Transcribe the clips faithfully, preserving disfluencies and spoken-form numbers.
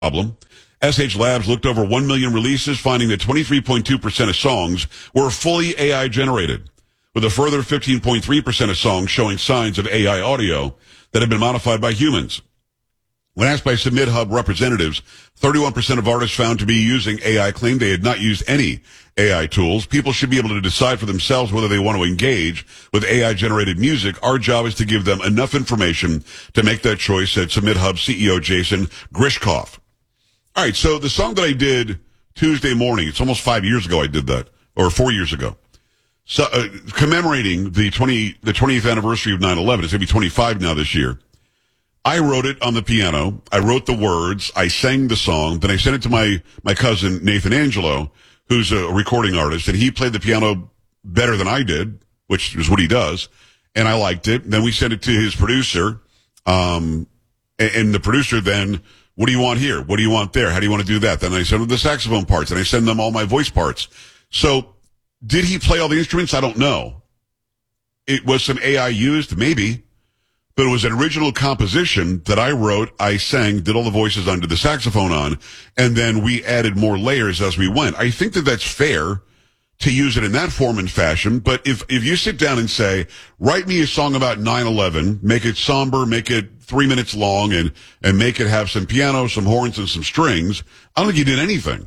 problem. S H Labs looked over one million releases, finding that twenty-three point two percent of songs were fully A I generated, with a further fifteen point three percent of songs showing signs of A I audio that have been modified by humans. When asked by Submit Hub representatives, thirty-one percent of artists found to be using A I claimed they had not used any A I tools. People should be able to decide for themselves whether they want to engage with A I-generated music. Our job is to give them enough information to make that choice, said Submit Hub C E O Jason Grishkoff. All right, so the song that I did Tuesday morning, it's almost five years ago I did that, or four years ago, so uh, commemorating the twenty the twentieth anniversary of nine eleven. It's going to be twenty-five now this year. I wrote it on the piano. I wrote the words. I sang the song. Then I sent it to my, my cousin, Nathan Angelo, who's a recording artist, and he played the piano better than I did, which is what he does. And I liked it. Then we sent it to his producer. Um, and, and the producer then, what do you want here? What do you want there? How do you want to do that? Then I send him the saxophone parts, and I send them all my voice parts. So did he play all the instruments? I don't know. It was some A I used, maybe. But it was an original composition that I wrote, I sang, did all the voices on, did the saxophone on, and then we added more layers as we went. I think that that's fair to use it in that form and fashion, but if, if you sit down and say, write me a song about nine eleven, make it somber, make it three minutes long, and, and make it have some piano, some horns, and some strings, I don't think you did anything.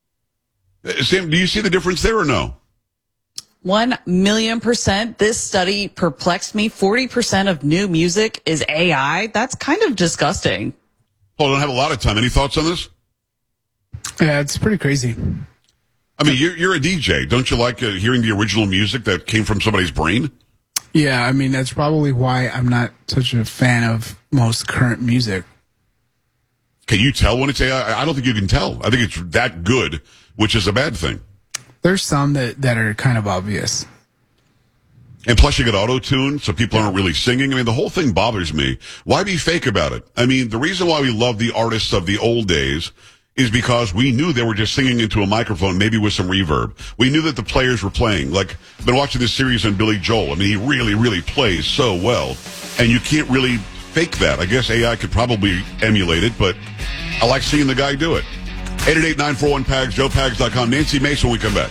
Sam, do you see the difference there or no? One million percent. This study perplexed me. forty percent of new music is A I. That's kind of disgusting. Paul, I don't have a lot of time. Any thoughts on this? Yeah, it's pretty crazy. I mean, you're, you're a D J. Don't you like uh, hearing the original music that came from somebody's brain? Yeah, I mean, that's probably why I'm not such a fan of most current music. Can you tell when it's A I? I don't think you can tell. I think it's that good, which is a bad thing. There's some that, that are kind of obvious. And plus you get auto-tune, so people aren't really singing. I mean, the whole thing bothers me. Why be fake about it? I mean, the reason why we love the artists of the old days is because we knew they were just singing into a microphone, maybe with some reverb. We knew that the players were playing. Like, I've been watching this series on Billy Joel. I mean, he really, really plays so well. And you can't really fake that. I guess A I could probably emulate it, but I like seeing the guy do it. eight eight eight, nine four one, P A G S, joe pags dot com. Nancy Mason when we come back.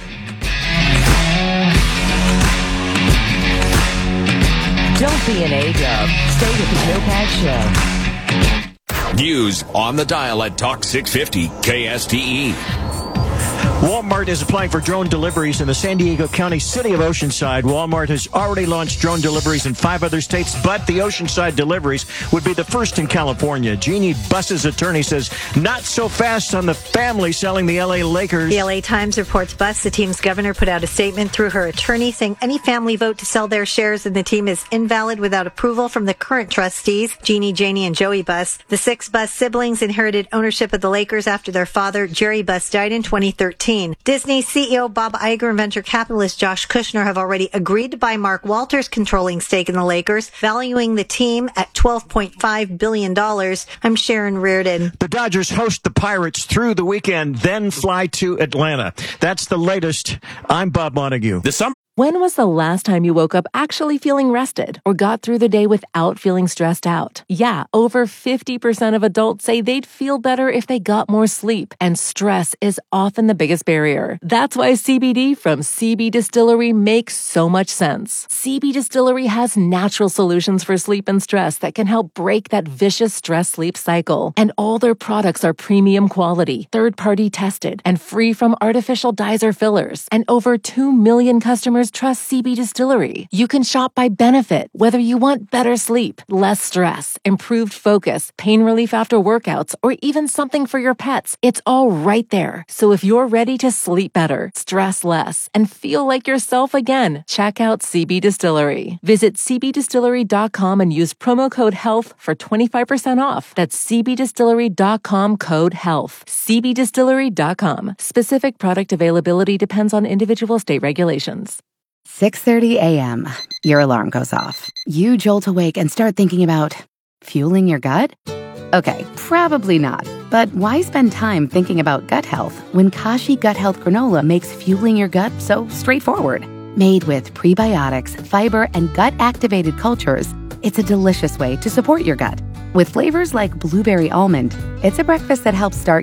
Don't be an A-dub. Stay with the Joe Pags Show. News on the dial at Talk six fifty K S T E. Walmart is applying for drone deliveries in the San Diego County city of Oceanside. Walmart has already launched drone deliveries in five other states, but the Oceanside deliveries would be the first in California. Jeannie Buss's attorney says not so fast on the family selling the L A Lakers. The L A Times reports Buss, the team's governor, put out a statement through her attorney saying any family vote to sell their shares in the team is invalid without approval from the current trustees, Jeannie, Janie, and Joey Buss. The six Buss siblings inherited ownership of the Lakers after their father, Jerry Buss, died in twenty thirteen. Disney C E O Bob Iger and venture capitalist Josh Kushner have already agreed to buy Mark Walters' controlling stake in the Lakers, valuing the team at twelve point five billion dollars. I'm Sharon Reardon. The Dodgers host the Pirates through the weekend, then fly to Atlanta. That's the latest. I'm Bob Montague. The summer. When was the last time you woke up actually feeling rested or got through the day without feeling stressed out? Yeah, over fifty percent of adults say they'd feel better if they got more sleep, and stress is often the biggest barrier. That's why C B D from C B Distillery makes so much sense. C B Distillery has natural solutions for sleep and stress that can help break that vicious stress-sleep cycle. And all their products are premium quality, third-party tested, and free from artificial dyes or fillers. And over two million customers trust C B Distillery. You can shop by benefit, whether you want better sleep, less stress, improved focus, pain relief after workouts, or even something for your pets. It's all right there. So if you're ready to sleep better, stress less, and feel like yourself again, check out C B Distillery. Visit c b distillery dot com and use promo code HEALTH for twenty-five percent off. That's c b distillery dot com code HEALTH. c b distillery dot com. Specific product availability depends on individual state regulations. six thirty a.m. Your alarm goes off. You jolt awake and start thinking about fueling your gut? Okay, probably not. But why spend time thinking about gut health when Kashi Gut Health Granola makes fueling your gut so straightforward? Made with prebiotics, fiber, and gut-activated cultures, it's a delicious way to support your gut. With flavors like blueberry almond, it's a breakfast that helps start